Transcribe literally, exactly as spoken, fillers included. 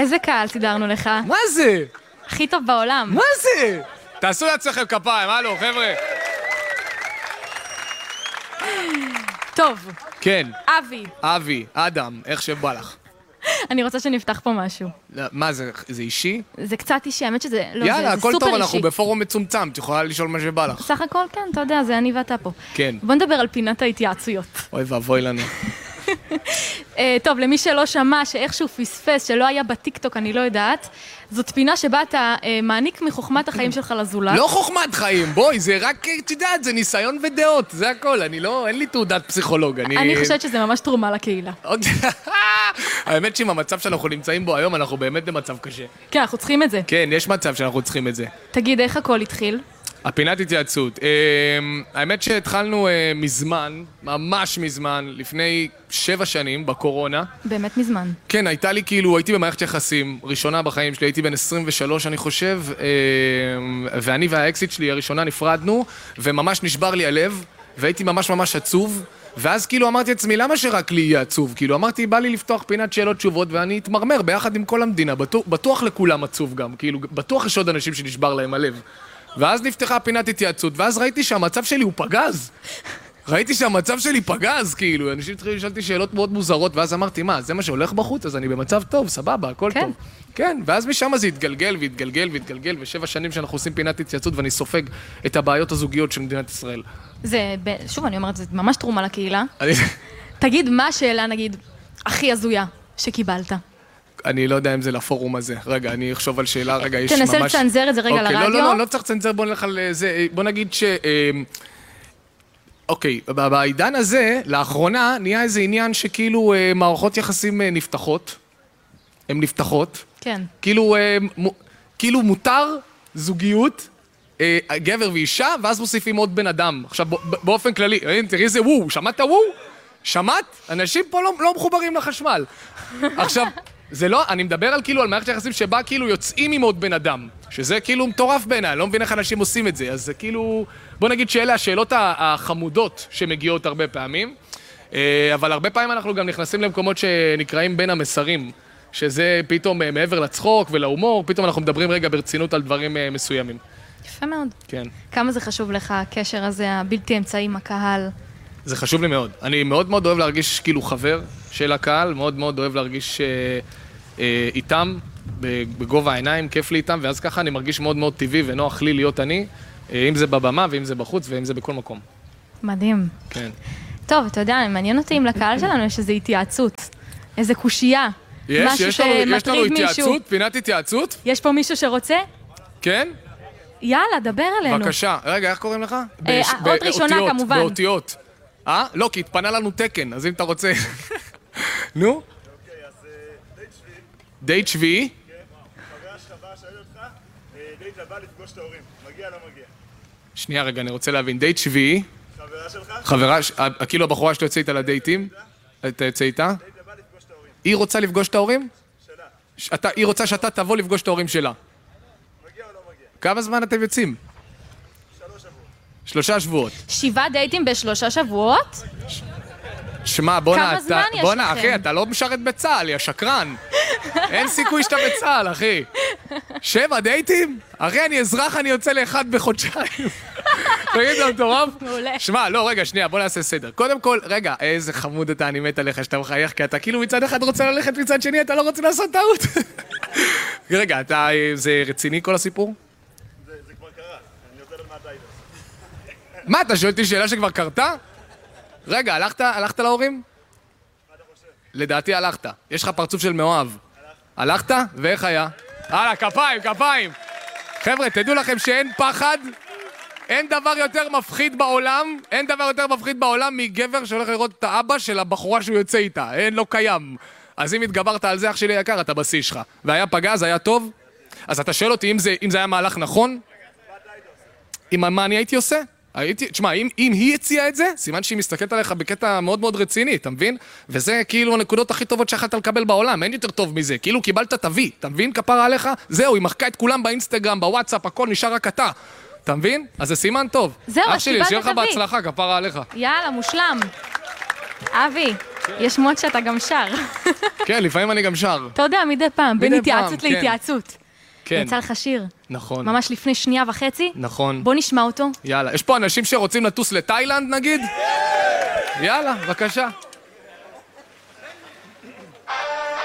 איזה קהל סידרנו לך? מה זה? הכי טוב בעולם. מה זה? תעשו לעצמכם כפיים, הלו, חבר'ה. טוב. כן. אבי. אבי, אדם, איך שבא לך. אני רוצה שנפתח פה משהו. מה זה, זה אישי? זה קצת אישי, האמת שזה לא, יאללה, זה, זה הכל סופר טוב, אישי. אנחנו בפורום מצומצם, את יכולה לשאול מה שבא לך. סך הכל כן, אתה יודע, זה אני ואתה פה. כן. בוא נדבר על פינת ההתייעצויות. אוי ואבוי לנו. טוב, למי שלא שמע, שאיכשהו פספס, שלא היה בטיקטוק, אני לא יודעת, זאת פינה שבה אתה מעניק מחוכמת החיים שלך לזולת. לא חוכמת חיים, בואי, זה רק, את יודעת, זה ניסיון ודעות, זה הכל, אני לא, אין לי תעודת פסיכולוג, אני... אני חושבת שזה ממש תרומה לקהילה. האמת שעם המצב שאנחנו נמצאים בו היום, אנחנו באמת במצב קשה. כן, אנחנו צריכים את זה. כן, יש מצב שאנחנו צריכים את זה. תגיד, איך הכל התחיל? הפינת התייעצות. האמת שהתחלנו מזמן, ממש מזמן, לפני שבע שנים, בקורונה. באמת מזמן. כן, הייתה לי כאילו, הייתי במערכת יחסים, ראשונה בחיים שלי, הייתי בן עשרים ושלוש אני חושב, ואני והאקסיט שלי הראשונה נפרדנו, וממש נשבר לי הלב, והייתי ממש ממש עצוב, ואז כאילו אמרתי לעצמי, למה שרק לי יהיה עצוב? כאילו אמרתי, בא לי לפתוח פינת שאלות תשובות, ואני אתמרמר ביחד עם כל המדינה, בטוח, בטוח לכולם עצוב גם, כאילו, בטוח יש עוד אנשים שנשבר להם הלב. ואז נפתחה פינת התייעצות, ואז ראיתי שהמצב שלי הוא פגז. ראיתי שהמצב שלי פגז, כאילו, אנשים התחילו לשאול אותי שאלות מאוד מוזרות, ואז אמרתי, מה, זה מה שהולך בחוץ? אז אני במצב טוב, סבבה, הכל כן. טוב. כן, ואז משם זה התגלגל והתגלגל והתגלגל, ושבע שנים שאנחנו עושים פינת התייעצות, ואני סופג את הבעיות הזוגיות של מדינת ישראל. זה, שוב, אני אומרת, זה ממש תרומה לקהילה. אני... תגיד, מה השאלה, נגיד, הכי הזויה שקיבלת? אני לא יודע אם זה לפורום הזה. רגע, אני אחשוב על שאלה, רגע, יש ממש... תנסה לצנזר את זה רגע לרדיו. לא, לא, לא, לא צריך לצנזר, בוא נלך על זה, בוא נגיד ש... אוקיי, בעידן הזה, לאחרונה, נהיה איזה עניין שכאילו מערכות יחסים נפתחות. הן נפתחות. כן. כאילו, כאילו מותר זוגיות, גבר ואישה, ואז מוסיפים עוד בן אדם. עכשיו, באופן כללי, תראי איזה וואו, שמעת וואו? שמעת? אנשים פה לא, לא מחוברים לחשמל. עכשיו... זה לא, אני מדבר על כאילו, על מערכת יחסים שבה כאילו יוצאים עם עוד בן אדם, שזה כאילו מטורף בעיניי, אני לא מבין איך אנשים עושים את זה, אז זה כאילו, בוא נגיד שאלה השאלות החמודות שמגיעות הרבה פעמים, אבל הרבה פעמים אנחנו גם נכנסים למקומות שנקראים בין המסרים, שזה פתאום מעבר לצחוק ולהומור, פתאום אנחנו מדברים רגע ברצינות על דברים מסוימים. יפה מאוד. כן. כמה זה חשוב לך, הקשר הזה, הבלתי אמצעי עם הקהל? זה חשוב לי מאוד. אני מאוד מאוד אוהב להרגיש כאילו חבר של הקהל, מאוד מאוד אוהב להרגיש אה, אה, איתם, בגובה העיניים, כיף לי איתם, ואז ככה אני מרגיש מאוד מאוד טבעי ונוח לי להיות אני, אה, אם זה בבמה ואם זה בחוץ ואם זה בכל מקום. מדהים. כן. טוב, אתה יודע, מעניין אותי אם לקהל שלנו יש איזו התייעצות, איזו קושייה. יש, יש לנו, יש לנו התייעצות, פינת התייעצות? יש פה מישהו שרוצה? כן? יאללה, דבר אלינו. בבקשה. רגע, איך קוראים לך? אה, עוד ראשונה כמובן. באותיות. אה? לא, כי התפנה לנו תקן, אז אם אתה רוצה... נו? אוקיי, אז דייט שביעי. דייט שביעי? כן, חבר שלך בא, שואל אותך, דייט הבא לפגוש את ההורים. מגיע, לא מגיע. שנייה רגע, אני רוצה להבין. דייט שביעי? חברה שלך? חברה, כאילו הבחורה שאתה יוצא איתה לדייטים? אתה יוצא איתה? דייט הבא לפגוש את ההורים. היא רוצה לפגוש את ההורים? שלה. אתה, היא רוצה שאתה תבוא לפגוש את ההורים שלה. מגיע או לא מגיע? כמה זמן אתם יוצאים? שלוש שבועות. שלושה שבועות. שבעה דייטים בשלושה שבועות? שמע, בונה, כמה זמן יש בונה, לכם? אחי, אתה לא משרת בצה"ל, יא שקרן. אין סיכוי שאתה בצה"ל, אחי. שבע דייטים? אחי, אני אזרח, אני יוצא לאחד בחודשיים. תגיד, זה מטורף? מעולה. שמע, לא, רגע, שנייה, בוא נעשה סדר. קודם כל, רגע, איזה חמוד אתה, אני מת עליך שאתה מחייך, כי אתה כאילו מצד אחד רוצה ללכת, מצד שני אתה לא רוצה לעשות טעות. רגע, אתה, זה רציני כל הסיפור? זה זה כבר קרה. אני רוצה לדעת מה אתה איתו. מה, אתה שואל אותי שאלה שכבר קרתה? רגע, הלכת, הלכת להורים? מה אתה חושב? לדעתי הלכת. יש לך פרצוף של מאוהב. הלכת? ואיך היה? הלאה, כפיים, כפיים. חבר'ה, תדעו לכם שאין פחד, אין דבר יותר מפחיד בעולם, אין דבר יותר מפחיד בעולם מגבר שהולך לראות את האבא של הבחורה שהוא יוצא איתה. אין, לא קיים. אז אם התגברת על זה, אח שלי יקר, אתה בשיא שלך. והיה פגז, היה טוב? אז אתה שואל אותי אם זה, אם זה היה מהלך נכון? עם מה אני הייתי עושה? הייתי, תשמע, אם, אם היא הציעה את זה, סימן שהיא מסתכלת עליך בקטע מאוד מאוד רציני, אתה מבין? וזה כאילו הנקודות הכי טובות שיכולת לקבל בעולם, אין יותר טוב מזה, כאילו קיבלת תביא, אתה מבין? כפרה עליך? זהו, היא מחקה את כולם באינסטגרם, בוואטסאפ, הכל נשאר רק אתה. אתה מבין? אז זה סימן טוב. זהו, אח שלי, קיבלת שיהיה לך תביא. בהצלחה, כפרה עליך. יאללה, מושלם. אבי, יש שמועות שאתה גם שר. כן, לפעמים אני גם שר. אתה יודע, מדי פעם, בין מדי התייעצות פעם, כן. להתייעצות. כן. יצא לך שיר. נכון. ממש לפני שנייה וחצי. נכון. בוא נשמע אותו. יאללה. יש פה אנשים שרוצים לטוס לתאילנד, נגיד? יאללה, בבקשה.